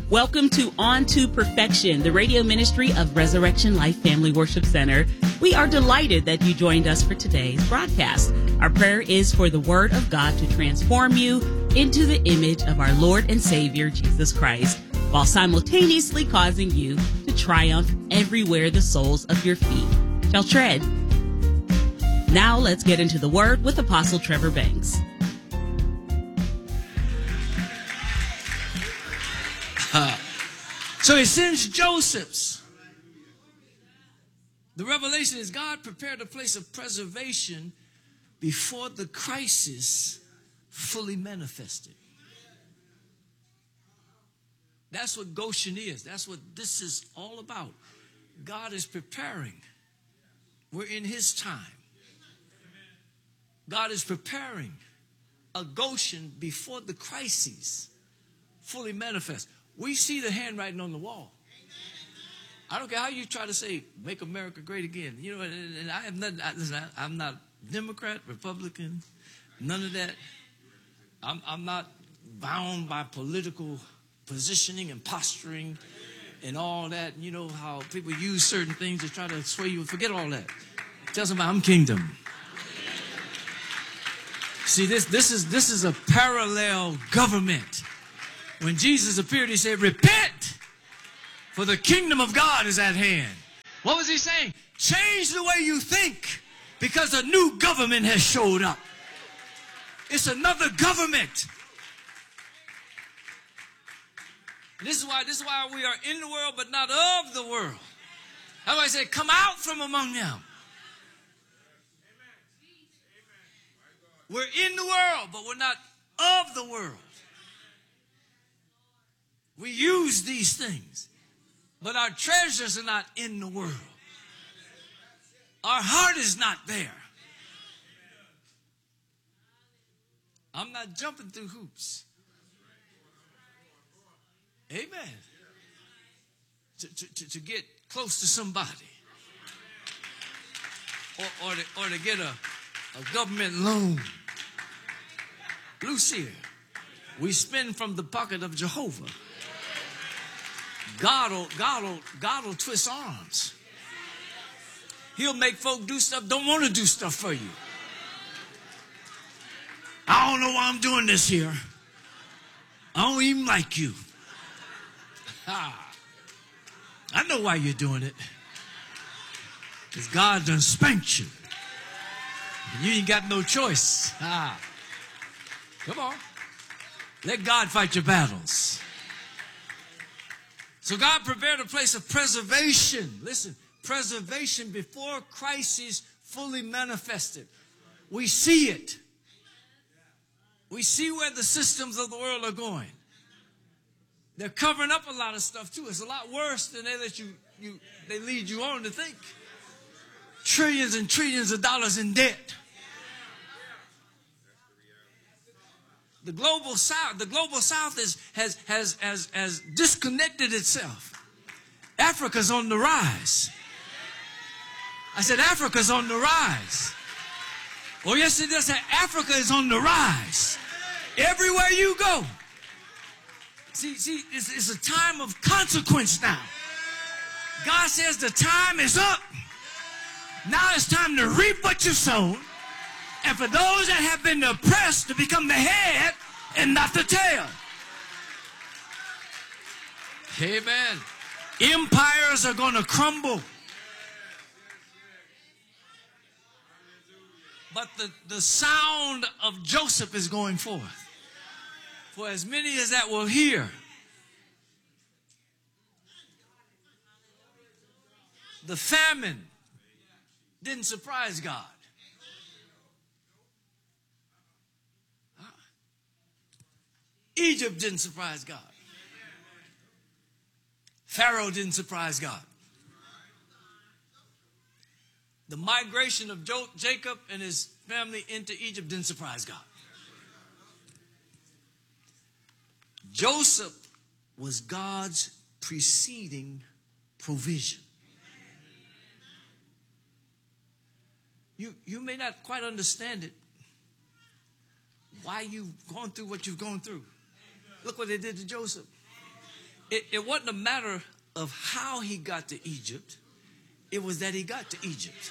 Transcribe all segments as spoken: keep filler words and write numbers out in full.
Welcome to On to Perfection, the radio ministry of Resurrection Life Family Worship Center. We are delighted that you joined us for today's broadcast. Our prayer is for the Word of God to transform you into the image of our Lord and Savior, Jesus Christ, while simultaneously causing you to triumph everywhere the soles of your feet shall tread. Now let's get into the Word with Apostle Trevor Banks. Uh, so he sends Joseph's. The revelation is God prepared a place of preservation before the crisis fully manifested. That's what Goshen is. That's what this is all about. God is preparing. We're in his time. God is preparing a Goshen before the crises fully manifest. We see the handwriting on the wall. I don't care how you try to say, make America great again. You know, and, and I have nothing, I, listen, I, I'm not Democrat, Republican, none of that. I'm, I'm not bound by political positioning and posturing and all that. You know how people use certain things to try to sway you. Forget all that. Tell somebody I'm kingdom. See, this, this is, this is a parallel government. When Jesus appeared, he said, repent, for the kingdom of God is at hand. What was he saying? Change the way you think, because a new government has showed up. It's another government. This is why, this is why we are in the world, but not of the world. That's why I say, come out from among them. We're in the world, but we're not of the world. We use these things, but our treasures are not in the world. Our heart is not there. I'm not jumping through hoops. Amen. To, to, to, to get close to somebody. Or, or, to, or to get a, a government loan. Loose here. We spend from the pocket of Jehovah. God will, God will, God will twist arms. He'll make folk do stuff, don't want to do stuff for you. I don't know why I'm doing this here. I don't even like you. Ah, I know why you're doing it. Because God done spanked you. And you ain't got no choice. Ah, come on. Let God fight your battles. So God prepared a place of preservation. Listen, preservation before crisis fully manifested. We see it. We see where the systems of the world are going. They're covering up a lot of stuff too. It's a lot worse than they let you, you they lead you on to think. Trillions and trillions of dollars in debt. The global south, the global south is, has, has, has, has disconnected itself. Africa's on the rise. I said, Africa's on the rise. Oh, yes, it does. Africa is on the rise. Everywhere you go. See, see, it's, it's a time of consequence now. God says the time is up. Now it's time to reap what you sown. And for those that have been oppressed, to become the head and not the tail. Amen. Empires are going to crumble. But the, the sound of Joseph is going forth. For as many as that will hear, the famine didn't surprise God. Egypt didn't surprise God. Pharaoh didn't surprise God. The migration of jo- Jacob and his family into Egypt didn't surprise God. Joseph was God's preceding provision. You, you may not quite understand it, why you've gone through what you've gone through. Look what they did to Joseph. it, it wasn't a matter of how he got to Egypt. It was that he got to Egypt.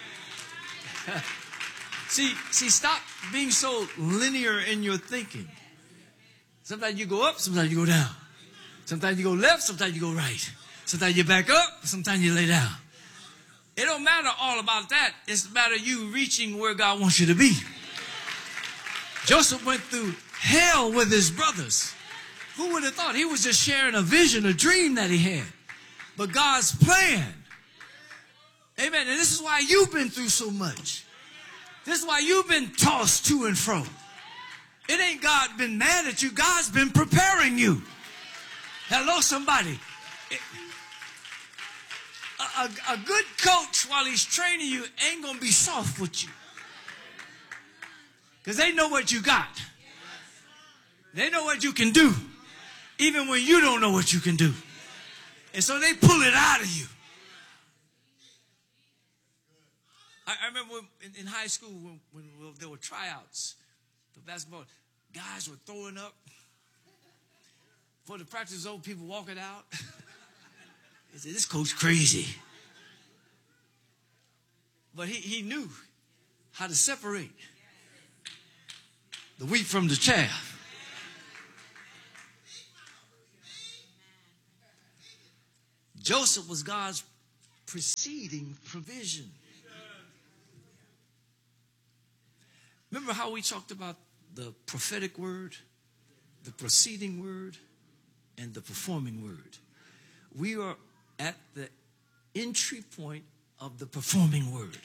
see, see, stop being so linear in your thinking. Sometimes you go up, sometimes you go down. Sometimes you go left, sometimes you go right. Sometimes you back up, sometimes you lay down. It don't matter all about that. It's a matter of you reaching where God wants you to be. Joseph went through hell with his brothers. Who would have thought? He was just sharing a vision, a dream that he had. But God's plan. Amen. And this is why you've been through so much. This is why you've been tossed to and fro. It ain't God been mad at you. God's been preparing you. Hello, somebody. It, a, a, a good coach, while he's training you, ain't going to be soft with you. Because they know what you got. They know what you can do. Even when you don't know what you can do. And so they pull it out of you. I, I remember when, in, in high school when, when there were tryouts for basketball, guys were throwing up. Before the practice was over, people walking out. They said, this coach crazy. But he, he knew how to separate the wheat from the chaff. Joseph was God's preceding provision. Remember how we talked about the prophetic word, the preceding word, and the performing word? We are at the entry point of the performing word.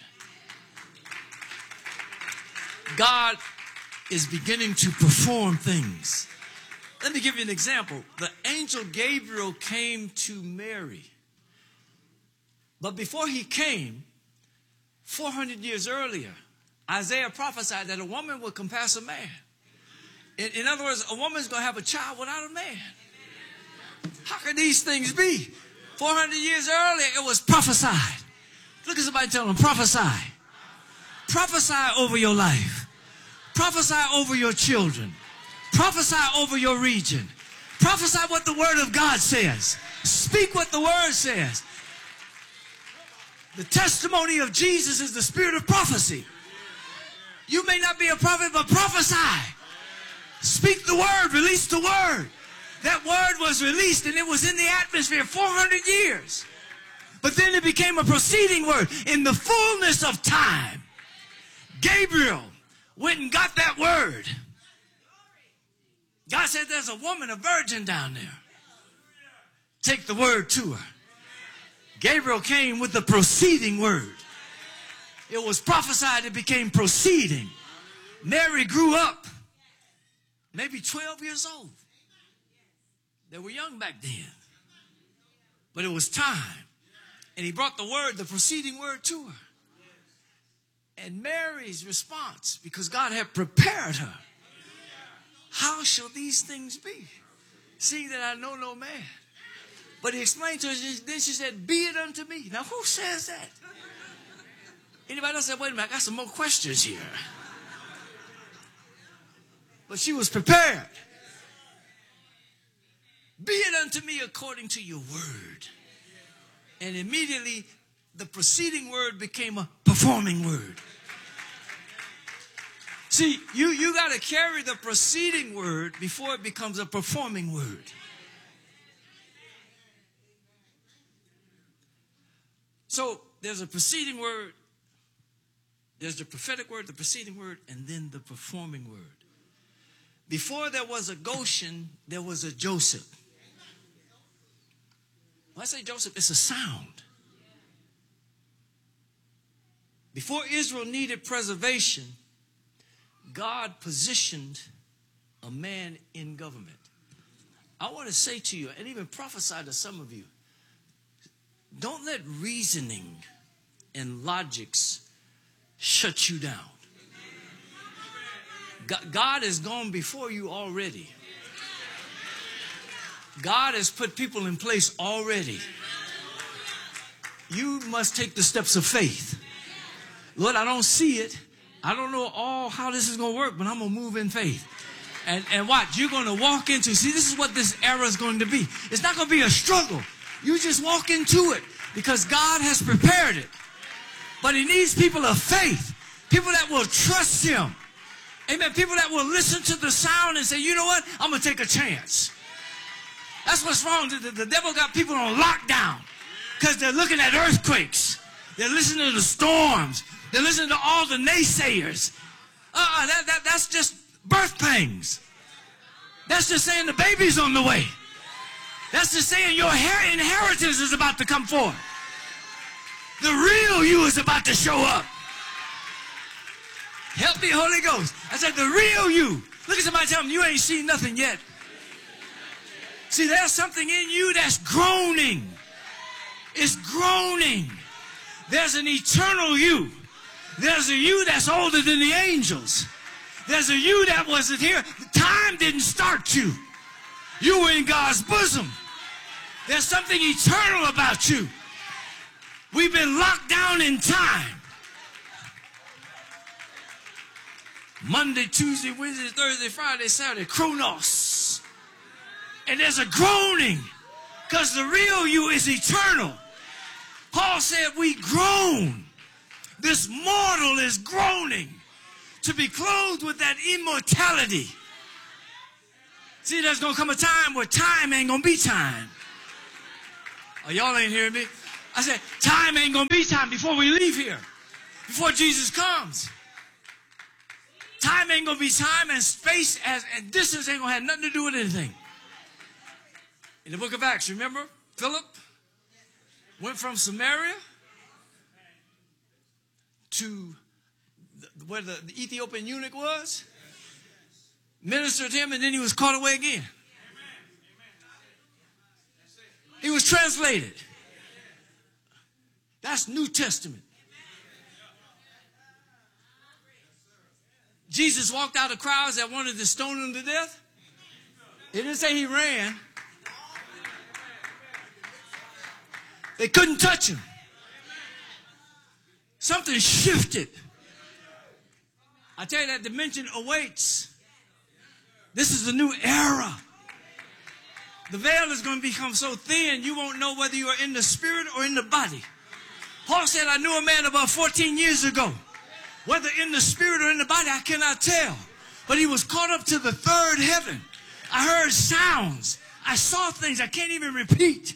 God is beginning to perform things. Let me give you an example. The angel Gabriel came to Mary. But before he came, four hundred years earlier, Isaiah prophesied that a woman would compass a man. In, in other words, a woman's going to have a child without a man. How can these things be? four hundred years earlier, it was prophesied. Look at somebody, tell them, prophesy. Prophesy over your life. Prophesy over your children. Prophesy over your region. Prophesy what the word of God says. Speak what the word says. The testimony of Jesus is the spirit of prophecy. You may not be a prophet, but prophesy. Speak the word. Release the word. That word was released and it was in the atmosphere four hundred years. But then it became a proceeding word. In the fullness of time, Gabriel went and got that word. God said, there's a woman, a virgin down there. Take the word to her. Gabriel came with the proceeding word. It was prophesied, it became proceeding. Mary grew up, maybe twelve years old. They were young back then. But it was time. And he brought the word, the proceeding word to her. And Mary's response, because God had prepared her. How shall these things be? Seeing that I know no man. But he explained to her, then she said, be it unto me. Now who says that? Anybody else said, wait a minute, I got some more questions here. But she was prepared. Be it unto me according to your word. And immediately the preceding word became a performing word. See, you, you got to carry the preceding word before it becomes a performing word. So there's a preceding word, there's the prophetic word, the preceding word, and then the performing word. Before there was a Goshen, there was a Joseph. When I say Joseph, it's a sound. Before Israel needed preservation, God positioned a man in government. I want to say to you, and even prophesy to some of you, don't let reasoning and logics shut you down. God has gone before you already. God has put people in place already. You must take the steps of faith. Lord, I don't see it. I don't know all how this is going to work, but I'm going to move in faith. And, and watch, you're going to walk into, see, this is what this era is going to be. It's not going to be a struggle. You just walk into it because God has prepared it. But he needs people of faith, people that will trust him. Amen. People that will listen to the sound and say, you know what? I'm going to take a chance. That's what's wrong. The, the devil got people on lockdown because they're looking at earthquakes. They're listening to the storms. They're listening to all the naysayers. Uh-uh, that, that, that's just birth pangs. That's just saying the baby's on the way. That's just saying your inheritance is about to come forth. The real you is about to show up. Help me, Holy Ghost. I said, the real you. Look at somebody, tell them, you ain't seen nothing yet. See, there's something in you that's groaning. It's groaning. There's an eternal you. There's a you that's older than the angels. There's a you that wasn't here. Time didn't start you. You were in God's bosom. There's something eternal about you. We've been locked down in time. Monday, Tuesday, Wednesday, Thursday, Friday, Saturday, Chronos. And there's a groaning because the real you is eternal. Paul said we groan. This mortal is groaning to be clothed with that immortality. See, there's going to come a time where time ain't going to be time. Oh, y'all ain't hearing me? I said, time ain't going to be time before we leave here, before Jesus comes. Time ain't going to be time, and space as, and distance ain't going to have nothing to do with anything. In the book of Acts, remember, Philip went from Samaria to the, where the, the Ethiopian eunuch was, ministered to him, and then he was caught away again. He was translated. That's New Testament. Jesus walked out of crowds that wanted to stone him to death. It didn't say he ran. They couldn't touch him. Something shifted. I tell you, that dimension awaits. This is a new era. The veil is going to become so thin you won't know whether you are in the spirit or in the body. Paul said, I knew a man about fourteen years ago. Whether in the spirit or in the body, I cannot tell. But he was caught up to the third heaven. I heard sounds. I saw things I can't even repeat.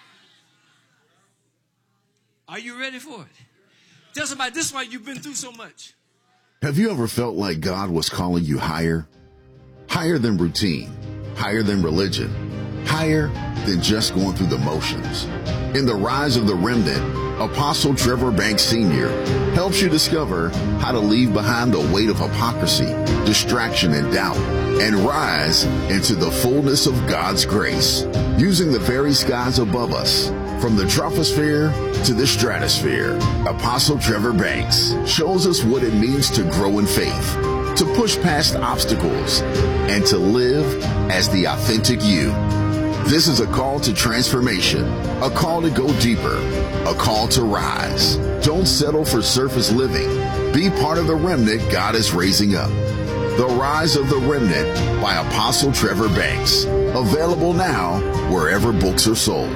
Are you ready for it? Tell somebody, this is why you've been through so much. Have you ever felt like God was calling you higher? Higher than routine, higher than religion, higher than just going through the motions. In The Rise of the Remnant, Apostle Trevor Banks Senior helps you discover how to leave behind the weight of hypocrisy, distraction, and doubt, and rise into the fullness of God's grace, using the very skies above us. From the troposphere to the stratosphere, Apostle Trevor Banks shows us what it means to grow in faith, to push past obstacles, and to live as the authentic you. This is a call to transformation, a call to go deeper, a call to rise. Don't settle for surface living. Be part of the remnant God is raising up. The Rise of the Remnant by Apostle Trevor Banks. Available now wherever books are sold.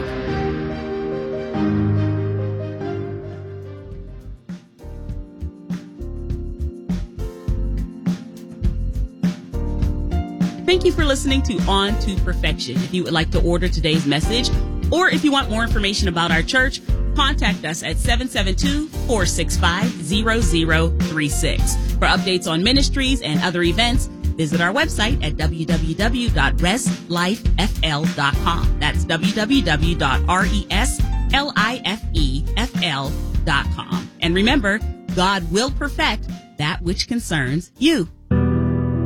Thank you for listening to On to Perfection. If you would like to order today's message, or if you want more information about our church, contact us at seven seven two, four six five, zero zero three six. For updates on ministries and other events, visit our website at w w w dot res life f l dot com. That's w w w dot res life f l dot com. And remember, God will perfect that which concerns you.